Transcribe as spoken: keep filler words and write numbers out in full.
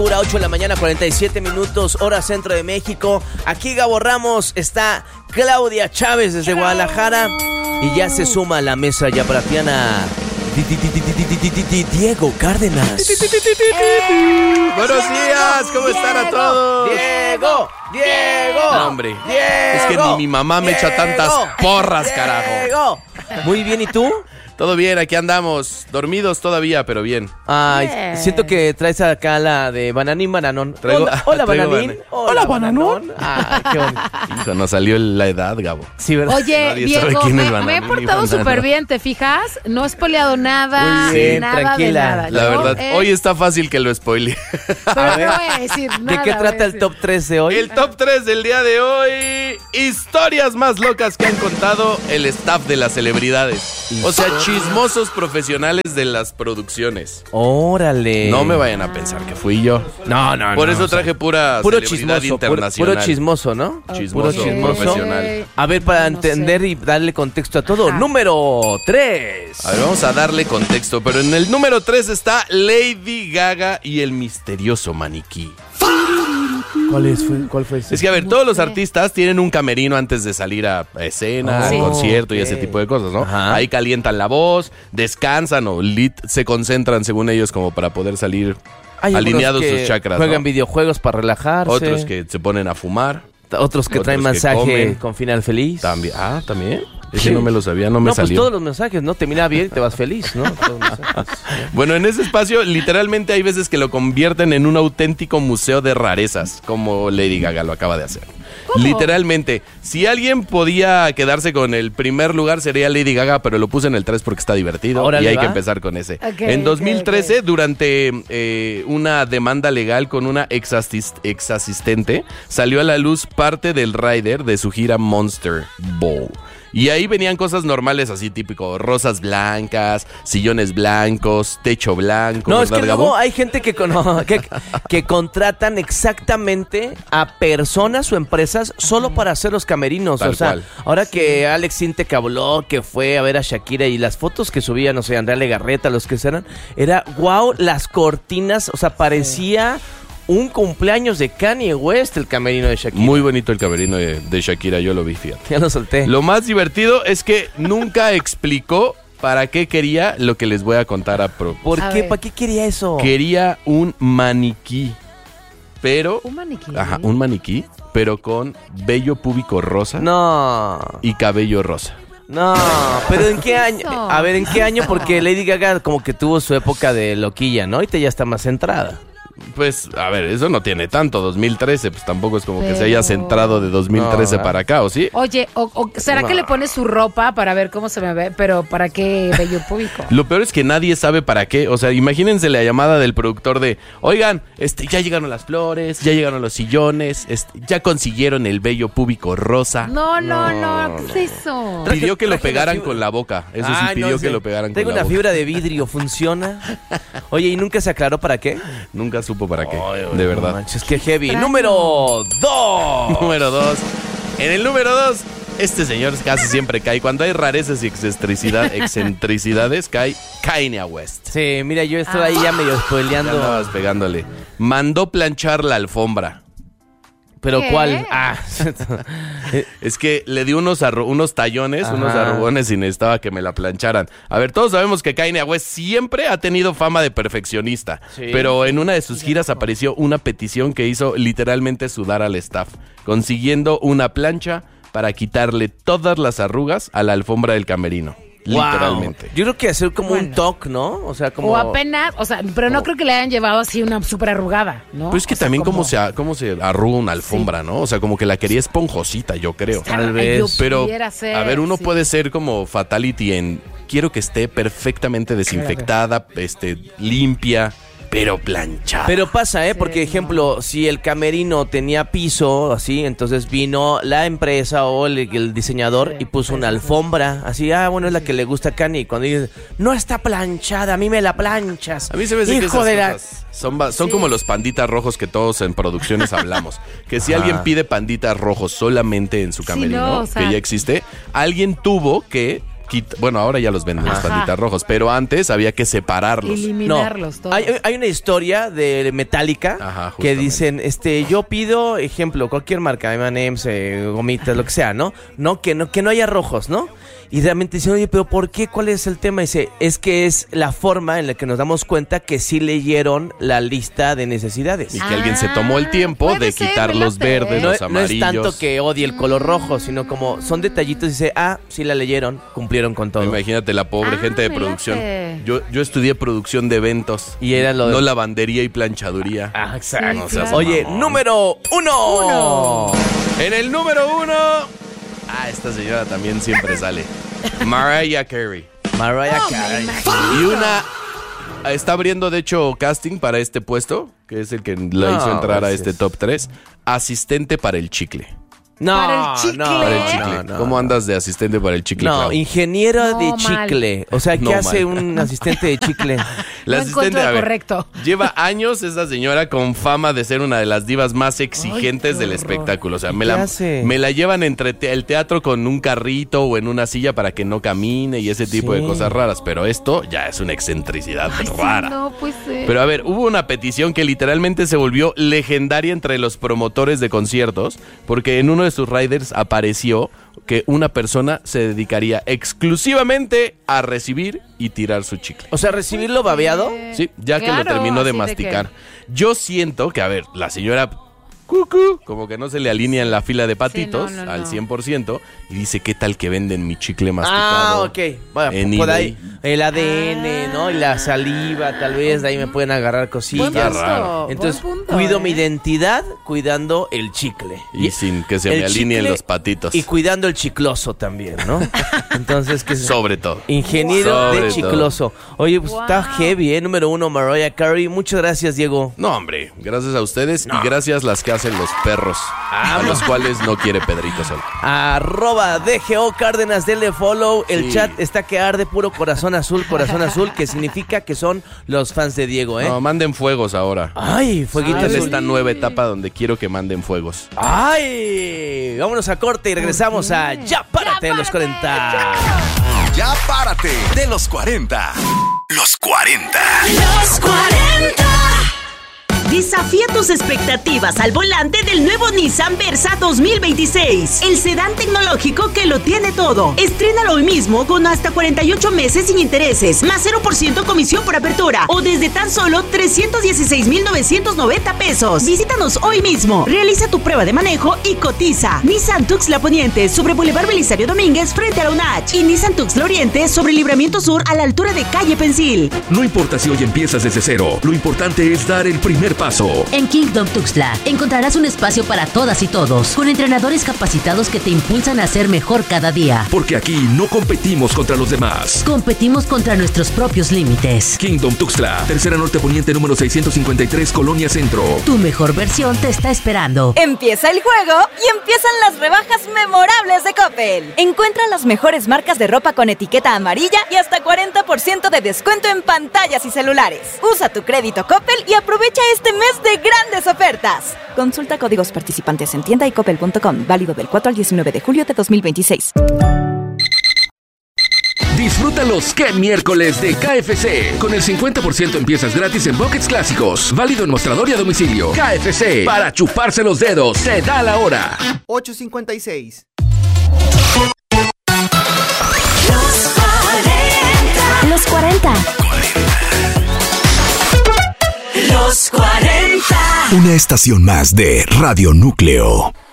locura, ocho de la mañana, cuarenta y siete minutos, hora centro de México. Aquí Gabo Ramos, está Claudia Chávez desde Guadalajara y ya se suma a la mesa yabratiana Diego Cárdenas. Buenos días, ¿cómo están a todos? Diego, Diego. No, hombre, Diego, es que ni mi mamá me echa tantas porras, carajo. Diego. Muy bien, ¿y tú? Todo bien, aquí andamos, dormidos todavía, pero bien. Ay, Bien. siento que traes acá la de Bananín Bananón. Traigo- hola, hola traigo Bananín. bana- Hola, Bananón. Ay, qué bonito. Hijo, nos salió la edad, Gabo. Sí, ¿verdad? Oye, Nadie sabe Diego, quién es me, Bananín me he ni portado Banano. súper bien, ¿te fijas? No he spoileado nada, Muy bien, nada tranquila. de nada. La Yo, verdad, eh, hoy está fácil que lo spoile. Pero A ver, no voy a decir nada. ¿De qué voy a trata el decir. top tres de hoy? El top tres del día de hoy, historias más locas que han contado el staff de las celebridades. O sea, chismosos profesionales de las producciones. Órale. No me vayan a pensar que fui yo. No, no, Por no, eso o sea, traje pura puro celebridad chismoso, puro, internacional. puro chismoso, ¿no? Chismoso, Puro chismoso. profesional. A ver, para No entender sé. y darle contexto a todo. Ajá. Número tres. A ver, vamos a darle contexto, pero en el número tres está Lady Gaga y el misterioso maniquí. ¿Cuál, es, fue, ¿Cuál fue ese? Es que, a ver, todos los artistas tienen un camerino antes de salir a escena, Oh, al sí. concierto y ok. ese tipo de cosas, ¿no? Ajá. Ahí calientan la voz, descansan o lit se concentran, según ellos, como para poder salir Hay algunos alineados que sus chakras, juegan ¿no? videojuegos para relajarse. Otros que se ponen a fumar. Otros que otros traen que mensaje comen. con final feliz. También. Ah, ¿también? Ese Sí. no me lo sabía, no me No, pues salió. todos los mensajes, ¿no? Termina bien y te vas feliz, ¿no? Todos los mensajes. Bueno, en ese espacio literalmente hay veces que lo convierten en un auténtico museo de rarezas, como Lady Gaga lo acaba de hacer. ¿Cómo? Literalmente, si alguien podía quedarse con el primer lugar sería Lady Gaga, pero lo puse en el tres porque está divertido Órale, y hay va. que empezar con ese. Ok, en dos mil trece, ok, ok. durante eh, una demanda legal con una ex, asis- ex asistente, salió a la luz parte del rider de su gira Monster Ball. Y ahí venían cosas normales así típico, rosas blancas, sillones blancos, techo blanco. No, es que ¿verdad, luego Gabo? hay gente que, con- que, que contratan exactamente a personas o empresas solo para hacer los camerinos. Tal o sea, cual. ahora que Alex Sintek habló, que fue a ver a Shakira y las fotos que subía, no sé, Andrea Legarreta, los que eran, era wow, las cortinas, o sea, parecía un cumpleaños de Kanye West el camerino de Shakira. Muy bonito el camerino de, de Shakira, yo lo vi, fíjate. Ya lo solté. Lo más divertido es que nunca explicó para qué quería lo que les voy a contar a pro. ¿Por A qué? ver. ¿Para qué quería eso? Quería un maniquí, pero... Un maniquí. Ajá, un maniquí, pero con vello púbico rosa No. y cabello rosa. No, pero ¿en qué año? Eso. A ver, ¿en qué año? Porque Lady Gaga como que tuvo su época de loquilla, ¿no? Ahorita ya está más centrada. Pues, a ver, eso no tiene tanto, dos mil trece, pues tampoco es como que se Pero- haya centrado de dos mil trece No, para acá, ¿o sí? Oye, o, o- ¿será No. que le pones su ropa para ver cómo se me ve? Pero ¿para qué vello público? Lo peor es que nadie sabe para qué. O sea, imagínense la llamada del productor de, oigan, este, ya llegaron las flores, ya llegaron los sillones, este, ya consiguieron el vello púbico rosa. No, no, No, no, ¿qué es eso? Traje- Pidió que lo traje la pegaran fibra. con la boca. Eso sí, Ay, pidió no que sé. lo pegaran Tengo con la una boca. fibra de vidrio, ¿funciona? Oye, ¿y nunca se aclaró para qué? Nunca supo para qué, Ay, de no verdad. manches, qué heavy. Extraño. Número dos. Número dos. En el número dos, este señor casi siempre cae. Cuando hay rarezas y excentricidad, excentricidades, cae Kanye West. Sí, mira, yo estoy ahí ya medio Ya spoileando. andabas pegándole. Mandó planchar la alfombra. ¿Pero ¿Qué? cuál? Ah, Es que le di unos, arru- unos tallones, Ajá. unos arrugones y necesitaba que me la plancharan. A ver, todos sabemos que Kanye West siempre ha tenido fama de perfeccionista. Sí. Pero en una de sus giras apareció una petición que hizo literalmente sudar al staff, consiguiendo una plancha para quitarle todas las arrugas a la alfombra del camerino. wow. Literalmente. Yo creo que hacer como un Bueno. toque, ¿no? O sea, como... O apenas, o sea, pero no como- creo que le hayan llevado así una súper arrugada, ¿no? Pues es que O sea, también como- cómo se, a- cómo se arruga una alfombra, ¿no? O sea, como que la quería esponjosita, yo creo. Tal Ay, vez. yo Pero, pudiera ser, a ver, uno sí. puede ser como fatality en quiero que esté perfectamente desinfectada, este, limpia, pero planchada. Pero pasa, ¿eh? Sí, Porque, no. ejemplo, si el camerino tenía piso, así, entonces vino la empresa o el, el diseñador Sí, y puso una sí, sí. alfombra, así, ah, bueno, es la que le gusta a Kanye. Y cuando dice, no está planchada, a mí me la planchas. A mí se me hace que Hijo esas de la... cosas son, ba- son Sí. como los panditas rojos que todos en producciones hablamos. Que si Ajá. alguien pide panditas rojos solamente en su Sí, camerino, no, o sea- que ya existe, alguien tuvo que quit- bueno, ahora ya los venden los Ajá. panditas rojos, pero antes había que separarlos. Eliminarlos todos. Hay, hay una historia de Metallica Ajá, que justamente. dicen, este, yo pido, ejemplo, cualquier marca, eme and eme's, eh, gomitas, lo que sea, ¿no? No que no que no haya rojos, ¿no? Y realmente dicen, oye, pero ¿por qué? ¿Cuál es el tema? Dice, es que es la forma en la que nos damos cuenta que sí leyeron la lista de necesidades. Y que alguien se tomó el tiempo puede de ser, quitar me los late. verdes, No, los no amarillos. es tanto que odie el color rojo, sino como son detallitos y dice, ah, sí la leyeron, cumplieron con todo. Imagínate la pobre Ah, gente de me producción. late. Yo, yo estudié producción de eventos. Y era lo de- No lavandería y planchaduría. Ah, exacto. Sí, claro. Oye, número uno. Uno. En el número uno. Ah, esta señora también siempre sale. Mariah Carey. Mariah No, me Carey. imagino. Y una. Está abriendo, de hecho, casting para este puesto, que es el que la No, hizo entrar a pues este es- top tres. Asistente para el chicle. No, Para el chicle. no, Para el ¿Eh? chicle. no, no, ¿Cómo no. andas de asistente para el chicle, No, Clau? ingeniero No, de mal. chicle. O sea, ¿qué No, hace mal. un asistente de chicle? La No encuentro a lo ver, correcto. Lleva años esa señora con fama de ser una de las divas más exigentes Ay, qué del horror. espectáculo. O sea, ¿Y me qué la, hace? me la llevan entre te- el teatro con un carrito o en una silla para que no camine y ese tipo Sí. de cosas raras. Pero esto ya es una excentricidad Ay, sí, rara. no, pues eh. Pero a ver, hubo una petición que literalmente se volvió legendaria entre los promotores de conciertos, porque en uno de sus riders apareció que una persona se dedicaría exclusivamente a recibir y tirar su chicle. O sea, recibirlo babeado. Sí, ya que Claro, lo terminó de así de masticar. Yo siento que, a ver, la señora cucú, como que no se le alinea en la fila de patitos no, no, al no. cien por ciento y dice, ¿qué tal que venden mi chicle Ah, masticado? ok. Bueno, en por eBay? ahí el A D N, ¿no? Y la saliva, tal vez, de ahí me pueden agarrar Buen cosillas. Está punto, raro. Entonces, buen punto, cuido ¿eh? mi identidad cuidando el chicle. Y sin que se el me alineen chicle los patitos. Y cuidando el chicloso también, ¿no? Entonces, ¿qué es? Sobre todo. Ingeniero Sobre de todo. chicloso. Oye, pues Wow. está heavy, ¿eh? Número uno, Mariah Carey. Muchas gracias, Diego. No, hombre, gracias a ustedes y gracias las que hacen los perros, a los cuales no quiere Pedrito Sol. Arroba D G O Cárdenas, denle follow. El Sí. chat está que arde puro corazón azul, corazón azul, que significa que son los fans de Diego, ¿eh? No, manden fuegos ahora. Ay, fueguito Estoy en azul. esta nueva etapa donde quiero que manden fuegos. Ay, vámonos a corte y regresamos a Ya Párate de los cuarenta. Ya párate de los cuarenta. Los cuarenta. Los cuarenta. Desafía tus expectativas al volante del nuevo Nissan Versa dos mil veintiséis. El sedán tecnológico que lo tiene todo. Estrénalo hoy mismo con hasta cuarenta y ocho meses sin intereses, más cero por ciento comisión por apertura o desde tan solo trescientos dieciséis mil novecientos noventa pesos. Visítanos hoy mismo. Realiza tu prueba de manejo y cotiza. Nissan Tuxtla Poniente sobre Boulevard Belisario Domínguez frente a la UNACH. Y Nissan Tuxtla Oriente sobre Libramiento Sur a la altura de Calle Pensil. No importa si hoy empiezas desde cero, lo importante es dar el primer paso. En Kingdom Tuxtla encontrarás un espacio para todas y todos, con entrenadores capacitados que te impulsan a ser mejor cada día. Porque aquí no competimos contra los demás. Competimos contra nuestros propios límites. Kingdom Tuxtla, tercera norte poniente número seiscientos cincuenta y tres, Colonia Centro. Tu mejor versión te está esperando. Empieza el juego y empiezan las rebajas memorables de Coppel. Encuentra las mejores marcas de ropa con etiqueta amarilla y hasta cuarenta por ciento de descuento en pantallas y celulares. Usa tu crédito Coppel y aprovecha este mes de grandes ofertas. Consulta códigos participantes en tienda y coppel punto com. Válido del cuatro al diecinueve de julio de dos mil veintiséis. Disfruta los Qué Miércoles de K F C con el cincuenta por ciento en piezas gratis en buckets clásicos. Válido en mostrador y a domicilio. K F C, para chuparse los dedos, se da la hora. ocho cincuenta y seis. Los cuarenta. Los cuarenta. Los cuarenta. Una estación más de Radio Núcleo.